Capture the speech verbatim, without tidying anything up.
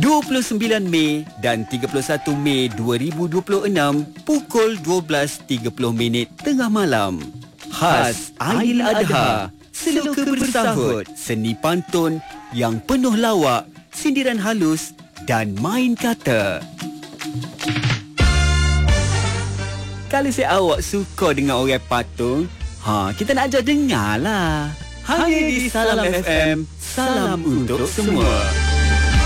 dua puluh sembilan Mei dan tiga puluh satu Mei dua ribu dua puluh enam pukul dua belas tiga puluh minit tengah malam. Khas Ailadha, seloka bersahut, seni pantun yang penuh lawak, sindiran halus dan main kata. Kalau si awak suka dengan orang patung, ha, kita nak ajar dengar lah. Hanya di Salam F M, salam untuk semua.